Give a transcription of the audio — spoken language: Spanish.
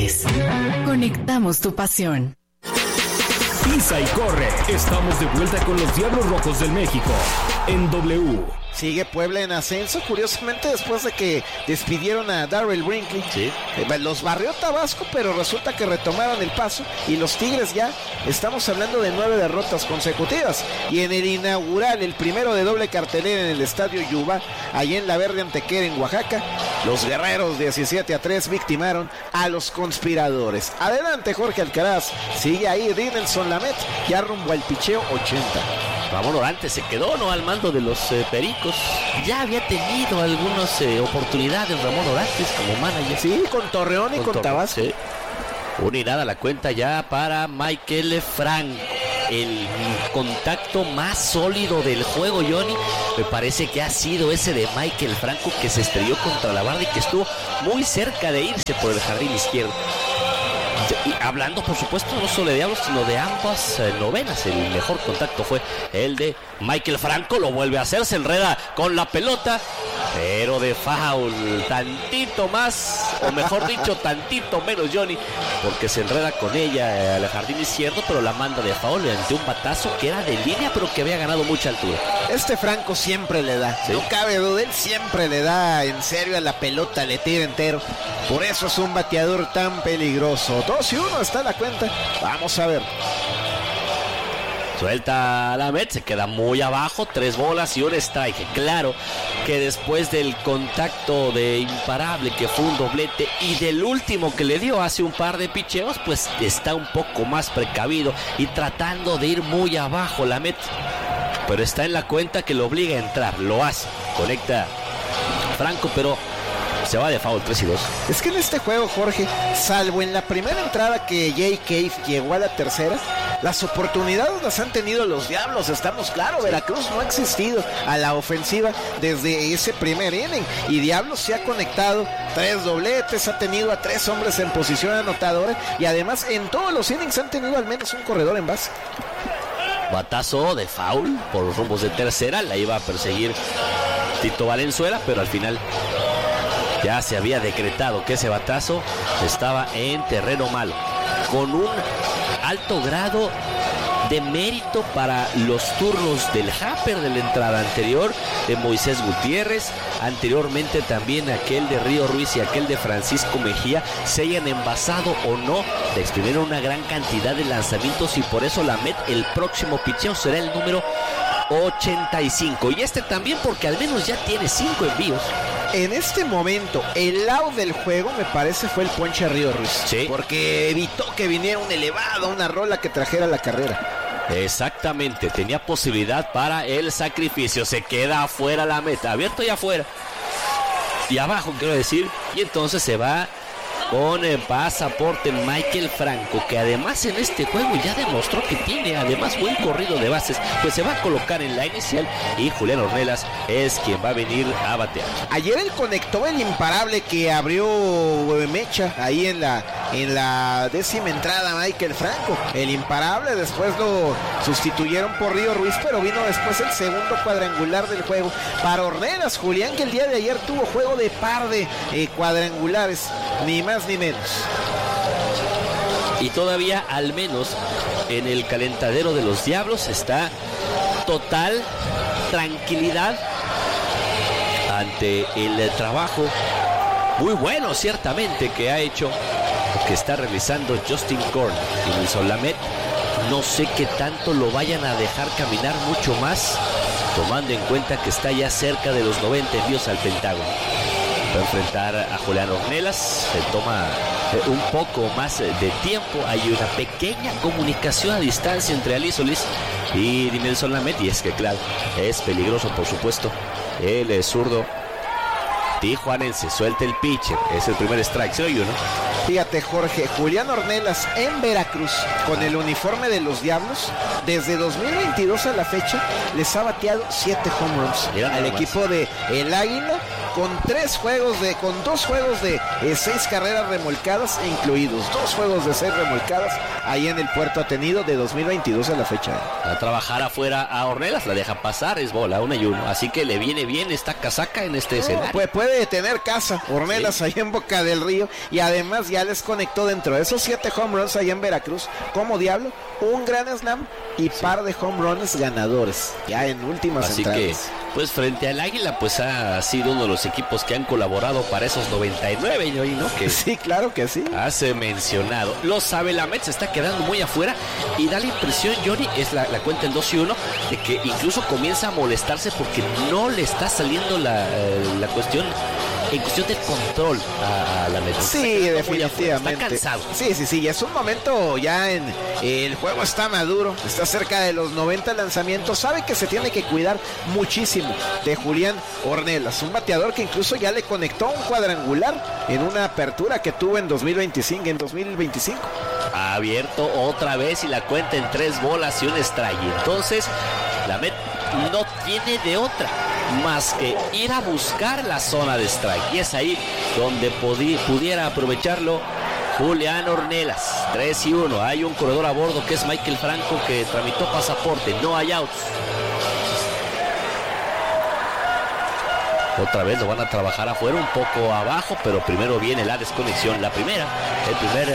Deportes. Conectamos tu pasión. Pisa y corre. Estamos de vuelta con los Diablos Rojos del México en W. Sigue Puebla en ascenso, curiosamente después de que despidieron a Darrell Brinkley. Sí. Los barrió Tabasco, pero resulta que retomaron el paso y los Tigres ya estamos hablando de 9 derrotas consecutivas. Y en el inaugural, el primero de doble cartelera en el Estadio Yubá, allá en La Verde Antequera, en Oaxaca, los guerreros 17-3 victimaron a los conspiradores. Adelante Jorge Alcaraz, sigue ahí Dinelson Lamet, ya rumbo al picheo 80. Ramón Orantes se quedó, ¿no?, al mando de los Pericos. Ya había tenido algunas oportunidades Ramón Orantes como manager. Sí, con Torreón y con Tabasco. Sí. Una y nada la cuenta ya para Michael Franco. El contacto más sólido del juego, Johnny, me parece que ha sido ese de Michael Franco, que se estrelló contra la barda y que estuvo muy cerca de irse por el jardín izquierdo. Y hablando, por supuesto, no solo de Diablos, sino de ambas novenas. El mejor contacto fue el de Michael Franco. Lo vuelve a hacer, se enreda con la pelota, pero de foul. Tantito más, o mejor dicho, tantito menos, Johnny, porque se enreda con ella al jardín izquierdo, pero la manda de foul ante un batazo que era de línea, pero que había ganado mucha altura. Franco siempre le da, ¿sí? No cabe duda, él siempre le da en serio a la pelota, le tira entero. Por eso es un bateador tan peligroso. 2-1 está la cuenta. Vamos a ver. Suelta la Met, se queda muy abajo, 3 bolas y un strike. Claro que después del contacto de Imparable, que fue un doblete, y del último que le dio hace un par de picheos, pues está un poco más precavido y tratando de ir muy abajo la Met. Pero está en la cuenta que lo obliga a entrar, lo hace, conecta Franco, pero se va de foul 3-2. Es que en este juego, Jorge, salvo en la primera entrada que Jay Cave llegó a la tercera, las oportunidades las han tenido los Diablos, estamos claros. Veracruz no ha existido a la ofensiva desde ese primer inning, y Diablos se ha conectado 3 dobletes, ha tenido a 3 hombres en posición anotadora, y además en todos los innings han tenido al menos un corredor en base. Batazo de foul por los rumbos de tercera, la iba a perseguir Tito Valenzuela, pero al final ya se había decretado que ese batazo estaba en terreno malo, con un alto grado de mérito para los turnos del Happer de la entrada anterior, de Moisés Gutiérrez, anteriormente también aquel de Río Ruiz y aquel de Francisco Mejía, se hayan envasado o no, de exprimir una gran cantidad de lanzamientos, y por eso la Met, el próximo picheo será el número 85, y este también porque al menos ya tiene 5 envíos. En este momento, el lado del juego me parece fue el ponche a Río Ruiz. Sí. Porque evitó que viniera un elevado, una rola que trajera la carrera. Exactamente, tenía posibilidad para el sacrificio. Se queda afuera la meta, abierto y afuera. Y abajo, quiero decir. Y entonces se va con el pasaporte Michael Franco, que además en este juego ya demostró que tiene además buen corrido de bases, pues se va a colocar en la inicial, y Julián Ornelas es quien va a venir a batear. Ayer él conectó el Imparable que abrió mecha ahí en la décima entrada Michael Franco. El Imparable después lo sustituyeron por Río Ruiz, pero vino después el segundo cuadrangular del juego para Ornelas. Julián, que el día de ayer tuvo juego de par de cuadrangulares, ni más ni menos. Y todavía, al menos en el calentadero de los Diablos, está total tranquilidad ante el trabajo muy bueno, ciertamente, que ha hecho, que está realizando Justin Korn y Nelson Lamet. No sé qué tanto lo vayan a dejar caminar mucho más, tomando en cuenta que está ya cerca de los 90 envíos al Pentágono. Va a enfrentar a Julián Ornelas, se toma un poco más de tiempo. Hay una pequeña comunicación a distancia entre Ali Solís y Nelson Lamet, y es que claro, es peligroso, por supuesto, el zurdo tijuanense. Suelta el pitcher, es el primer strike, ¿se oye, no? Fíjate, Jorge, Julián Ornelas en Veracruz con el uniforme de los Diablos, desde 2022 a la fecha les ha bateado 7 home runs al equipo de El Águila, con 2 juegos de 6 carreras remolcadas incluidos, 2 juegos de 6 remolcadas ahí en el Puerto Atenido de 2022 a la fecha. A trabajar afuera a Ornelas, la deja pasar, es bola 1-1, así que le viene bien esta casaca en este escenario. Pues puede tener casa Ornelas, sí, ahí en Boca del Río, y además ya les conectó dentro de esos 7 home runs allá en Veracruz, como diablo, un gran slam y par de home runs ganadores, ya en últimas así entradas. Que, pues frente al Águila, pues ha sido uno de los equipos que han colaborado para esos 99, ¿no? Que sí, claro que sí. Hace mencionado. Los Abelamet se está quedando muy afuera y da la impresión, Johnny, es la cuenta en 2-1, de que incluso comienza a molestarse porque no le está saliendo la cuestión en cuestión del control a la meta. Sí, definitivamente. Está cansado. Sí, es un momento ya el juego está maduro, está cerca de los 90 lanzamientos, sabe que se tiene que cuidar muchísimo de Julián Ornelas, un bateador que incluso ya le conectó un cuadrangular en una apertura que tuvo en 2025. Ha abierto otra vez y la cuenta en 3 bolas y un strike. Entonces, la Met no tiene de otra más que ir a buscar la zona de strike. Y es ahí donde pudiera aprovecharlo Julián Ornelas. 3-1. Hay un corredor a bordo que es Michael Franco, que tramitó pasaporte. No hay outs. Otra vez lo van a trabajar afuera, un poco abajo, pero primero viene la desconexión. La primera, el primer